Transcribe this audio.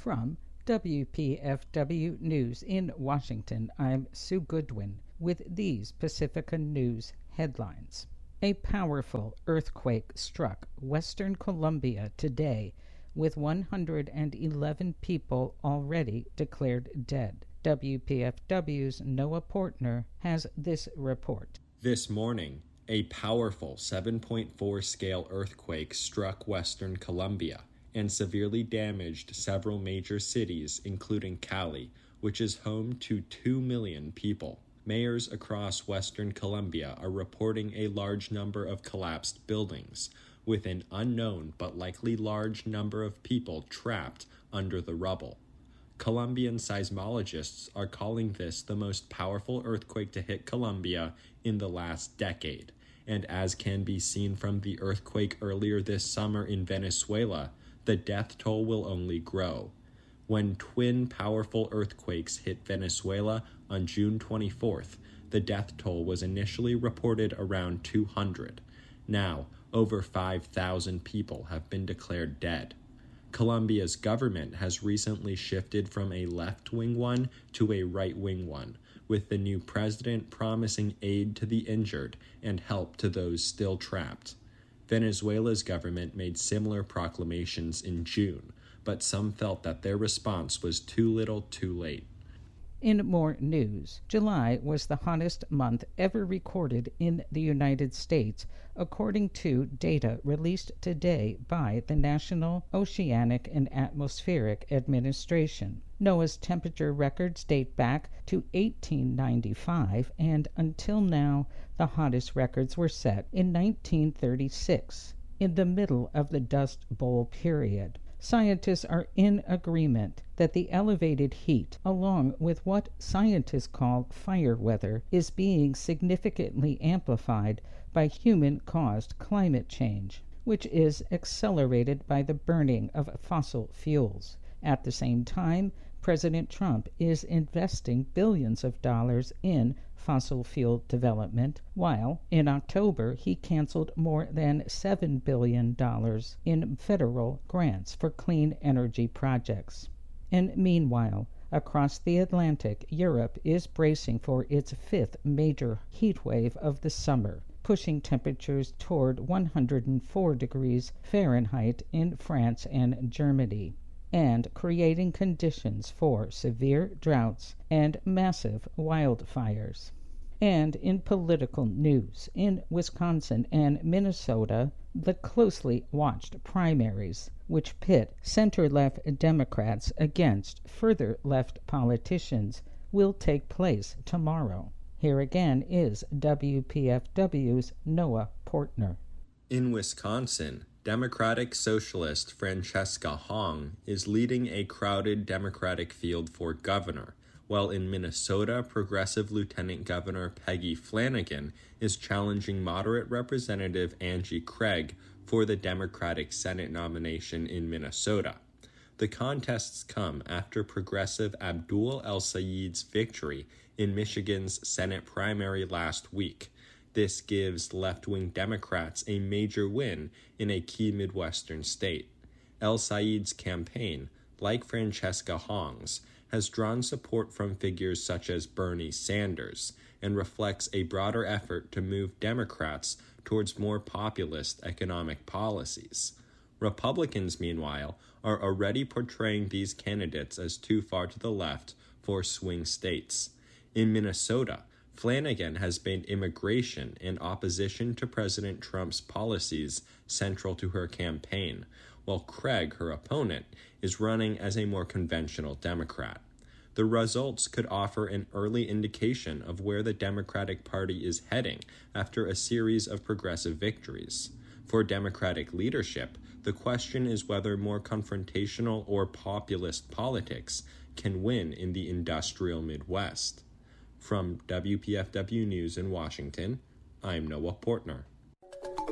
From WPFW News in Washington, I'm Sue Goodwin with these Pacifica News headlines. A powerful earthquake struck Western Colombia today, with 111 people already declared dead. WPFW's Noah Portner has this report. This morning, a powerful 7.4 scale earthquake struck Western Colombia and severely damaged several major cities, including Cali, which is home to 2 million people. Mayors across Western Colombia are reporting a large number of collapsed buildings, with an unknown but likely large number of people trapped under the rubble. Colombian seismologists are calling this the most powerful earthquake to hit Colombia in the last decade, and as can be seen from the earthquake earlier this summer in Venezuela, the death toll will only grow. When twin powerful earthquakes hit Venezuela on June 24th, the death toll was initially reported around 200. Now, over 5,000 people have been declared dead. Colombia's government has recently shifted from a left-wing one to a right-wing one, with the new president promising aid to the injured and help to those still trapped. Venezuela's government made similar proclamations in June, but some felt that their response was too little too late. In more news, July was the hottest month ever recorded in the United States, according to data released today by the National Oceanic and Atmospheric Administration. NOAA's temperature records date back to 1895, and until now, the hottest records were set in 1936, in the middle of the Dust Bowl period. Scientists are in agreement that the elevated heat, along with what scientists call fire weather, is being significantly amplified by human-caused climate change, which is accelerated by the burning of fossil fuels. At the same time, President Trump is investing billions of dollars in fossil fuel development, while in October he canceled more than $7 billion in federal grants for clean energy projects. And meanwhile, across the Atlantic, Europe is bracing for its fifth major heat wave of the summer, pushing temperatures toward 104 degrees Fahrenheit in France and Germany, and creating conditions for severe droughts and massive wildfires. And in political news, in Wisconsin and Minnesota, the closely watched primaries, which pit center-left Democrats against further left politicians, will take place tomorrow. Here again is WPFW's Noah Portner. In Wisconsin, Democratic Socialist Francesca Hong is leading a crowded Democratic field for governor, while in Minnesota, Progressive Lieutenant Governor Peggy Flanagan is challenging moderate Representative Angie Craig for the Democratic Senate nomination in Minnesota. The contests come after Progressive Abdul El-Sayed's victory in Michigan's Senate primary last week. This gives left-wing Democrats a major win in a key Midwestern state. El-Sayed's campaign, like Francesca Hong's, has drawn support from figures such as Bernie Sanders and reflects a broader effort to move Democrats towards more populist economic policies. Republicans, meanwhile, are already portraying these candidates as too far to the left for swing states. In Minnesota, Flanagan has made immigration and opposition to President Trump's policies central to her campaign, while Craig, her opponent, is running as a more conventional Democrat. The results could offer an early indication of where the Democratic Party is heading after a series of progressive victories. For Democratic leadership, the question is whether more confrontational or populist politics can win in the industrial Midwest. From WPFW News in Washington, I'm Noah Portner.